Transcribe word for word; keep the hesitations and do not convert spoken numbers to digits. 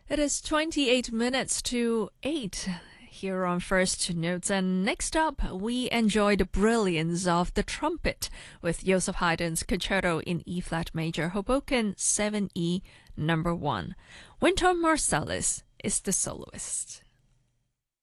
It is twenty-eight minutes to eight here on First Notes, and next up we enjoy the brilliance of the trumpet with Joseph Haydn's Concerto in E-flat major, Hoboken seven E number one. Wynton Marsalis is the soloist.